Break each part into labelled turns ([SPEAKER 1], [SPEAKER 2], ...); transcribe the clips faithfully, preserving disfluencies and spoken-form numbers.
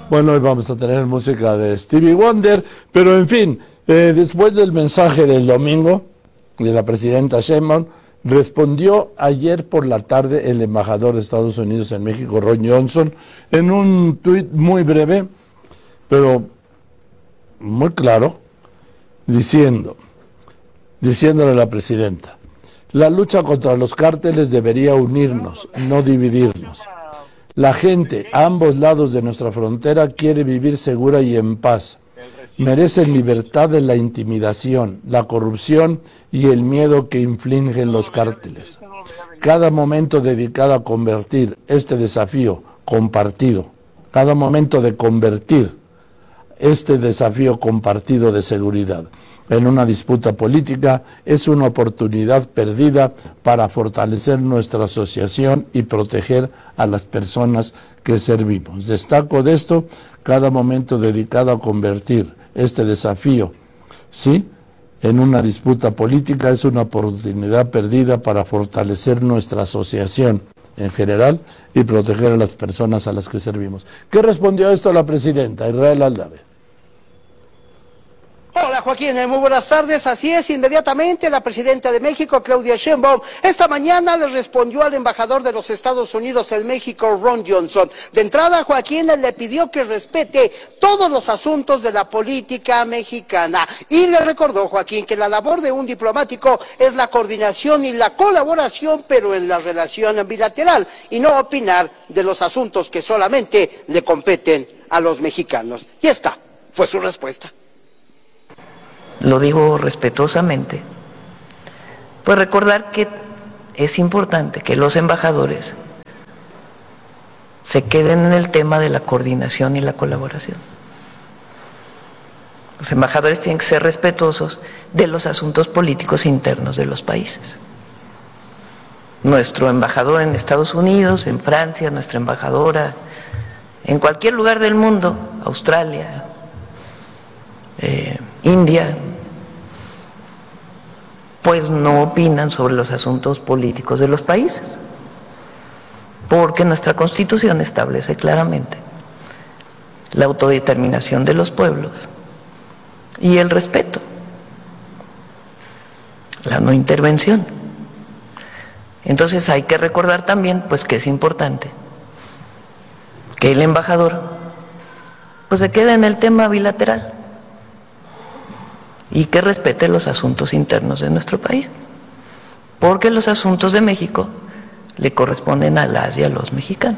[SPEAKER 1] Bueno, hoy vamos a tener música de Stevie Wonder, pero en fin, eh, después del mensaje del domingo de la presidenta Sheinbaum, respondió ayer por la tarde el embajador de Estados Unidos en México, Ron Johnson, en un tuit muy breve, pero muy claro, diciendo, diciéndole a la presidenta, la lucha contra los cárteles debería unirnos, no dividirnos. La gente a ambos lados de nuestra frontera quiere vivir segura y en paz. Merecen libertad de la intimidación, la corrupción y el miedo que infligen los cárteles. Cada momento dedicado a convertir este desafío compartido, cada momento de convertir este desafío compartido de seguridad en una disputa política es una oportunidad perdida para fortalecer nuestra asociación y proteger a las personas que servimos. Destaco de esto cada momento dedicado a convertir este desafío, ¿sí?, en una disputa política es una oportunidad perdida para fortalecer nuestra asociación en general y proteger a las personas a las que servimos. ¿Qué respondió a esto la presidenta Israel Aldave?
[SPEAKER 2] Hola Joaquín, muy buenas tardes. Así es, inmediatamente la presidenta de México, Claudia Sheinbaum, esta mañana le respondió al embajador de los Estados Unidos en México, Ron Johnson. De entrada, Joaquín le pidió que respete todos los asuntos de la política mexicana y le recordó, Joaquín, que la labor de un diplomático es la coordinación y la colaboración, pero en la relación bilateral, y no opinar de los asuntos que solamente le competen a los mexicanos. Y esta fue su respuesta.
[SPEAKER 3] Lo digo respetuosamente, pues recordar que es importante que los embajadores se queden en el tema de la coordinación y la colaboración. Los embajadores tienen que ser respetuosos de los asuntos políticos internos de los países. Nuestro embajador en Estados Unidos, en Francia, nuestra embajadora en cualquier lugar del mundo, Australia, eh, India, pues no opinan sobre los asuntos políticos de los países, porque nuestra Constitución establece claramente la autodeterminación de los pueblos y el respeto, la no intervención. Entonces hay que recordar también pues que es importante que el embajador pues se quede en el tema bilateral y que respete los asuntos internos de nuestro país, porque los asuntos de México le corresponden a las y a los mexicanos.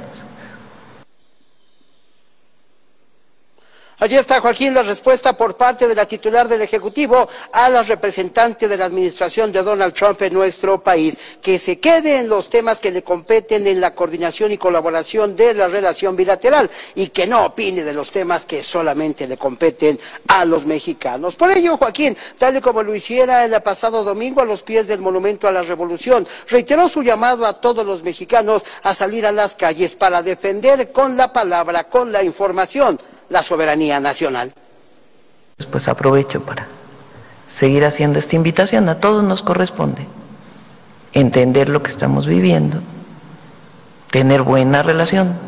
[SPEAKER 2] Allí está, Joaquín, la respuesta por parte de la titular del Ejecutivo a la representante de la administración de Donald Trump en nuestro país, que se quede en los temas que le competen en la coordinación y colaboración de la relación bilateral y que no opine de los temas que solamente le competen a los mexicanos. Por ello, Joaquín, tal y como lo hiciera el pasado domingo a los pies del Monumento a la Revolución, reiteró su llamado a todos los mexicanos a salir a las calles para defender con la palabra, con la información, la soberanía nacional.
[SPEAKER 3] Pues aprovecho para seguir haciendo esta invitación. A todos nos corresponde entender lo que estamos viviendo, tener buena relación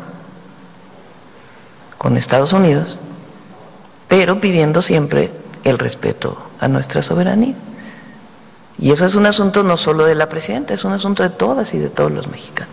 [SPEAKER 3] con Estados Unidos, pero pidiendo siempre el respeto a nuestra soberanía. Y eso es un asunto no solo de la presidenta, es un asunto de todas y de todos los mexicanos.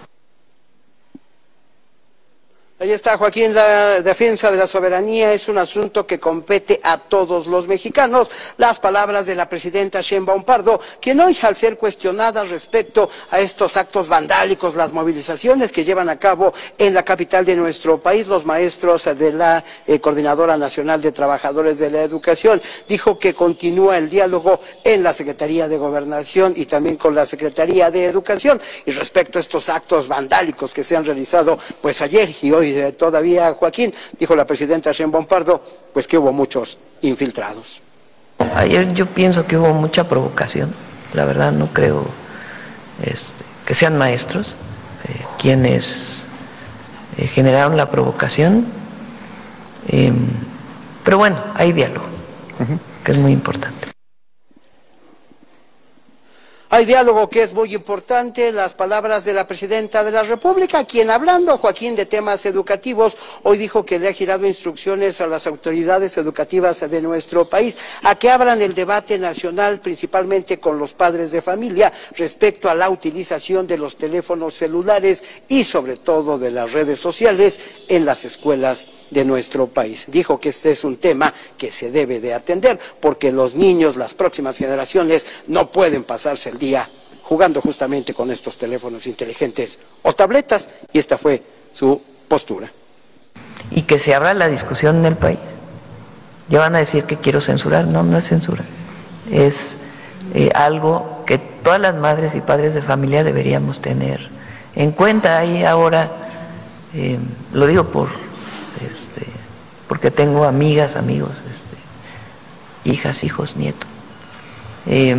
[SPEAKER 2] Ahí está, Joaquín, la defensa de la soberanía es un asunto que compete a todos los mexicanos. Las palabras de la presidenta Sheinbaum Pardo, quien hoy, al ser cuestionada respecto a estos actos vandálicos, las movilizaciones que llevan a cabo en la capital de nuestro país, los maestros de la eh, Coordinadora Nacional de Trabajadores de la Educación, dijo que continúa el diálogo en la Secretaría de Gobernación y también con la Secretaría de Educación. Y respecto a estos actos vandálicos que se han realizado, pues ayer y hoy, todavía, Joaquín, dijo la presidenta Sheinbaum Pardo, pues que hubo muchos infiltrados.
[SPEAKER 3] Ayer yo pienso que hubo mucha provocación, la verdad no creo este, que sean maestros eh, quienes eh, generaron la provocación, eh, pero bueno, hay diálogo, uh-huh. que es muy importante.
[SPEAKER 2] Hay diálogo que es muy importante, las palabras de la presidenta de la República, quien hablando, Joaquín, de temas educativos, hoy dijo que le ha girado instrucciones a las autoridades educativas de nuestro país a que abran el debate nacional, principalmente con los padres de familia, respecto a la utilización de los teléfonos celulares y sobre todo de las redes sociales en las escuelas de nuestro país. Dijo que este es un tema que se debe de atender porque los niños, las próximas generaciones, no pueden pasarse el día jugando justamente con estos teléfonos inteligentes o tabletas, y esta fue su postura.
[SPEAKER 3] Y que se abra la discusión en el país. Ya van a decir que quiero censurar, no, no es censura, es eh, algo que todas las madres y padres de familia deberíamos tener en cuenta. Y ahora, eh, lo digo por, este, porque tengo amigas, amigos, este, hijas, hijos, nietos. Eh,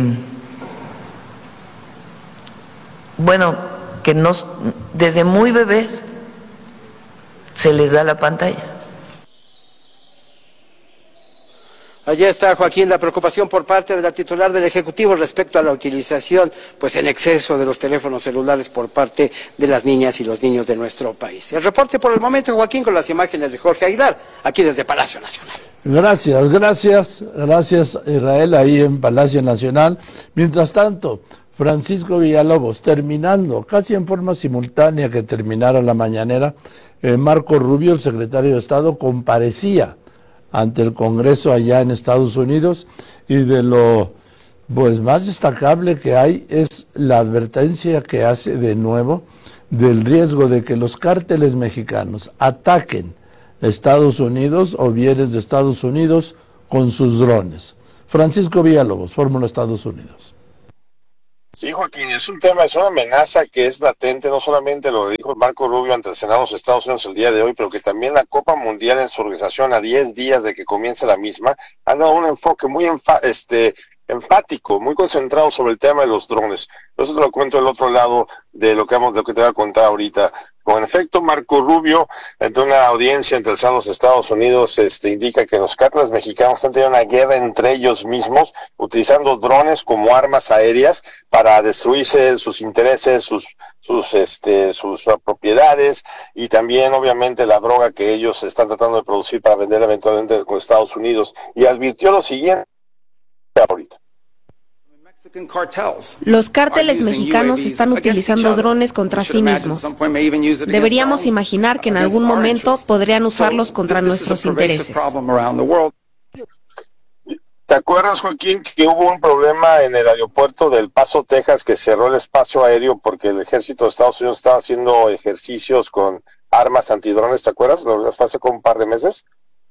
[SPEAKER 3] Bueno, que nos, desde muy bebés se les da la pantalla.
[SPEAKER 2] Allá está, Joaquín, la preocupación por parte de la titular del Ejecutivo respecto a la utilización, pues en exceso, de los teléfonos celulares por parte de las niñas y los niños de nuestro país. El reporte por el momento, Joaquín, con las imágenes de Jorge Aguilar, aquí desde Palacio Nacional.
[SPEAKER 1] Gracias, gracias, gracias Israel, ahí en Palacio Nacional. Mientras tanto, Francisco Villalobos, terminando, casi en forma simultánea que terminara la mañanera, eh, Marco Rubio, el secretario de Estado, comparecía ante el Congreso allá en Estados Unidos, y de lo pues más destacable que hay es la advertencia que hace de nuevo del riesgo de que los cárteles mexicanos ataquen Estados Unidos o bienes de Estados Unidos con sus drones. Francisco Villalobos, Fórmula Estados Unidos.
[SPEAKER 4] Sí, Joaquín, es un tema, es una amenaza que es latente, no solamente lo dijo Marco Rubio ante el Senado de los Estados Unidos el día de hoy, pero que también la Copa Mundial en su organización, a diez días de que comience la misma, ha dado un enfoque muy enfa- este, enfático, muy concentrado sobre el tema de los drones. Eso te lo cuento del otro lado de lo que, vamos, de lo que te voy a contar ahorita. Con efecto, Marco Rubio, entre una audiencia entre el Senado de los Estados Unidos, este, indica que los cárteles mexicanos están teniendo una guerra entre ellos mismos, utilizando drones como armas aéreas para destruirse sus intereses, sus sus este sus uh, propiedades, y también obviamente la droga que ellos están tratando de producir para vender eventualmente con Estados Unidos. Y advirtió lo siguiente ahorita.
[SPEAKER 5] Los cárteles mexicanos están utilizando drones contra sí mismos. Deberíamos imaginar que en algún momento podrían usarlos contra nuestros intereses.
[SPEAKER 4] ¿Te acuerdas, Joaquín, que hubo un problema en el aeropuerto del Paso, Texas, que cerró el espacio aéreo porque el ejército de Estados Unidos estaba haciendo ejercicios con armas antidrones? ¿Te acuerdas? Lo fue hace como un par de meses.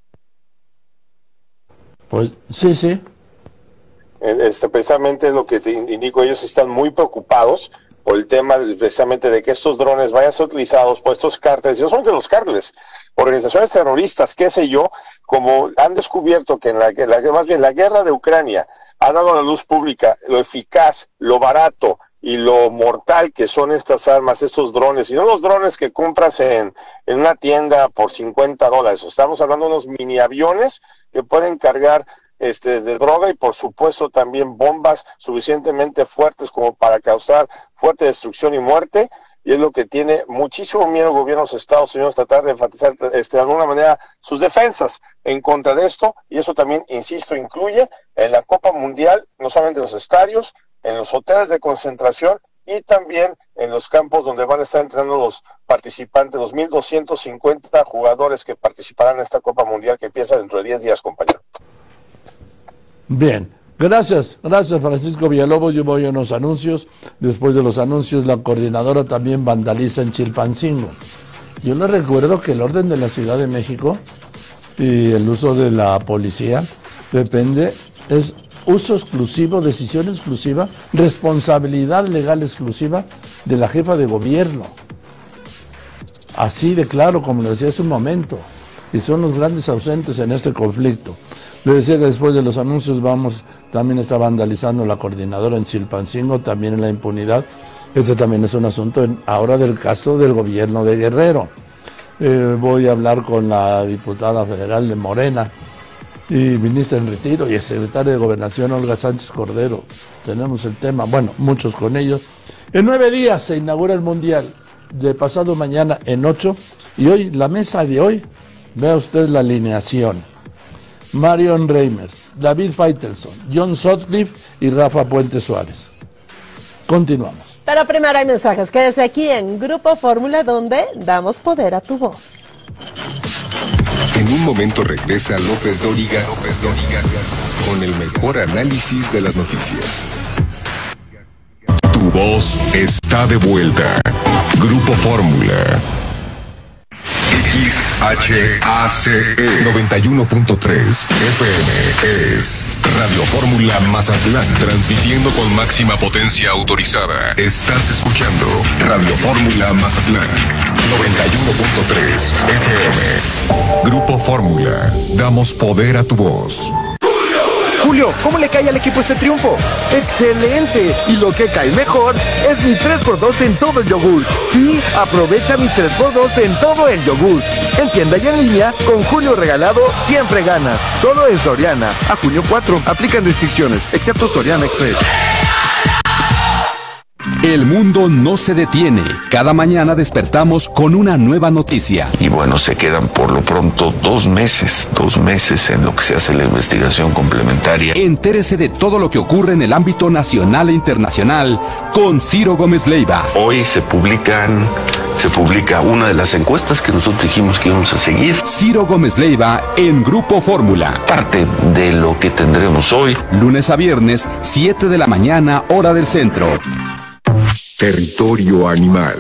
[SPEAKER 1] Pues sí, sí.
[SPEAKER 4] Este, precisamente es lo que te indico, ellos están muy preocupados por el tema precisamente de que estos drones vayan a ser utilizados por estos cárteles, y no solamente los cárteles, organizaciones terroristas, qué sé yo, como han descubierto que en la, la más bien la guerra de Ucrania ha dado a la luz pública lo eficaz, lo barato y lo mortal que son estas armas, estos drones, y no los drones que compras en, en una tienda por cincuenta dólares, estamos hablando de unos mini aviones que pueden cargar Este, de droga y por supuesto también bombas suficientemente fuertes como para causar fuerte destrucción y muerte, y es lo que tiene muchísimo miedo el gobierno de los Estados Unidos, tratar de enfatizar este, de alguna manera sus defensas en contra de esto, y eso también, insisto, incluye en la Copa Mundial, no solamente en los estadios, en los hoteles de concentración y también en los campos donde van a estar entrenando los participantes, los mil doscientos cincuenta jugadores que participarán en esta Copa Mundial que empieza dentro de diez días, compañero.
[SPEAKER 1] Bien, gracias, gracias Francisco Villalobos. Yo voy a unos anuncios. Después de los anuncios, la coordinadora también vandaliza en Chilpancingo. Yo le recuerdo que el orden de la Ciudad de México y el uso de la policía depende, es uso exclusivo, decisión exclusiva, responsabilidad legal exclusiva de la jefa de gobierno. Así de claro, como le decía hace un momento, y son los grandes ausentes en este conflicto. Le decía que después de los anuncios vamos, también está vandalizando la coordinadora en Chilpancingo, también en la impunidad. Este también es un asunto en, ahora del caso del gobierno de Guerrero. Eh, voy a hablar con la diputada federal de Morena, y ministra en retiro, y el secretario de Gobernación, Olga Sánchez Cordero. Tenemos el tema, bueno, muchos con ellos. En nueve días se inaugura el Mundial, de pasado mañana en ocho, y hoy, la mesa de hoy, vea usted la alineación. Marion Reimers, David Faitelson, John Sutcliffe y Rafa Puente Suárez. Continuamos.
[SPEAKER 6] Pero primero hay mensajes. Quédese aquí en Grupo Fórmula, donde damos poder a tu voz.
[SPEAKER 7] En un momento regresa López Dóriga, López Dóriga, con el mejor análisis de las noticias. Tu voz está de vuelta. Grupo Fórmula. X H A C E noventa y uno punto tres F M es Radio Fórmula Mazatlán, transmitiendo con máxima potencia autorizada. Estás escuchando Radio Fórmula Mazatlán noventa y uno punto tres F M. Grupo Fórmula, damos poder a tu voz.
[SPEAKER 8] Julio, ¿cómo le cae al equipo este triunfo? ¡Excelente! Y lo que cae mejor es mi tres por dos en todo el yogur. Sí, aprovecha mi tres por dos en todo el yogur. En tienda y en línea, con Julio regalado, siempre ganas. Solo en Soriana. A junio cuatro, aplican restricciones, excepto Soriana Express.
[SPEAKER 9] El mundo no se detiene. Cada mañana despertamos con una nueva noticia.
[SPEAKER 10] Y bueno, se quedan por lo pronto dos meses, dos meses en lo que se hace la investigación complementaria.
[SPEAKER 9] Entérese de todo lo que ocurre en el ámbito nacional e internacional con Ciro Gómez Leiva.
[SPEAKER 10] Hoy se publican, se publica una de las encuestas que nosotros dijimos que íbamos a seguir.
[SPEAKER 9] Ciro Gómez Leiva en Grupo Fórmula.
[SPEAKER 10] Parte de lo que tendremos hoy.
[SPEAKER 9] Lunes a viernes, siete de la mañana, hora del centro.
[SPEAKER 7] Territorio animal.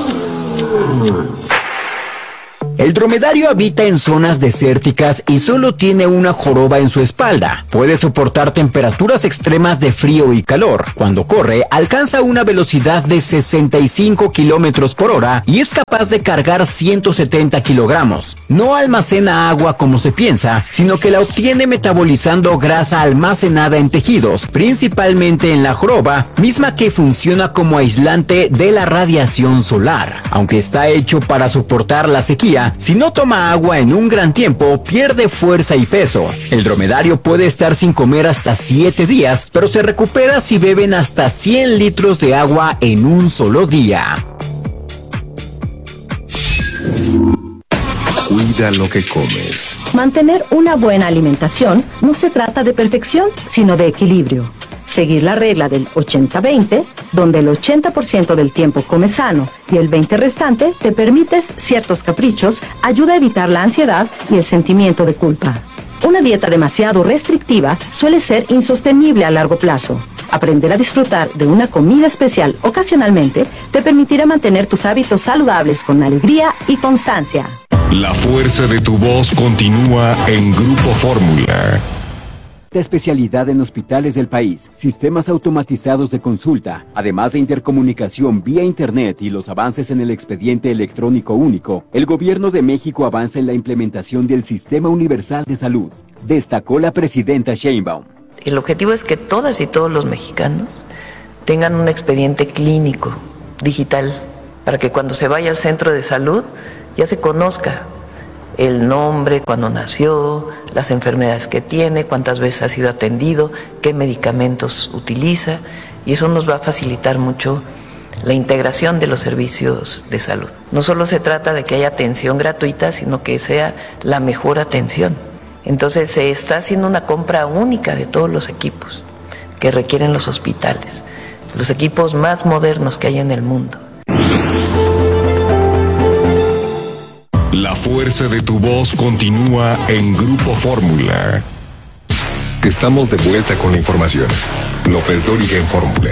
[SPEAKER 11] El dromedario habita en zonas desérticas y solo tiene una joroba en su espalda. Puede soportar temperaturas extremas de frío y calor. Cuando corre, alcanza una velocidad de sesenta y cinco kilómetros por hora y es capaz de cargar ciento setenta kilogramos. No almacena agua como se piensa, sino que la obtiene metabolizando grasa almacenada en tejidos, principalmente en la joroba, misma que funciona como aislante de la radiación solar. Aunque está hecho para soportar la sequía, si no toma agua en un gran tiempo, pierde fuerza y peso. El dromedario puede estar sin comer hasta siete días, pero se recupera si beben hasta cien litros de agua en un solo día.
[SPEAKER 7] Cuida lo que comes.
[SPEAKER 12] Mantener una buena alimentación no se trata de perfección, sino de equilibrio. Seguir la regla del ochenta veinte, donde el ochenta por ciento del tiempo comes sano y el veinte por ciento restante te permites ciertos caprichos, ayuda a evitar la ansiedad y el sentimiento de culpa. Una dieta demasiado restrictiva suele ser insostenible a largo plazo. Aprender a disfrutar de una comida especial ocasionalmente te permitirá mantener tus hábitos saludables con alegría y constancia.
[SPEAKER 7] La fuerza de tu voz continúa en Grupo Fórmula.
[SPEAKER 11] De especialidad en hospitales del país, sistemas automatizados de consulta, además de intercomunicación vía internet y los avances en el expediente electrónico único, el Gobierno de México avanza en la implementación del Sistema Universal de Salud, destacó la presidenta Sheinbaum.
[SPEAKER 3] El objetivo es que todas y todos los mexicanos tengan un expediente clínico digital para que cuando se vaya al centro de salud ya se conozca el nombre, cuándo nació, las enfermedades que tiene, cuántas veces ha sido atendido, qué medicamentos utiliza, y eso nos va a facilitar mucho la integración de los servicios de salud. No solo se trata de que haya atención gratuita, sino que sea la mejor atención. Entonces se está haciendo una compra única de todos los equipos que requieren los hospitales, los equipos más modernos que hay en el mundo.
[SPEAKER 7] La fuerza de tu voz continúa en Grupo Fórmula. Estamos de vuelta con la información. López Dóriga en Fórmula.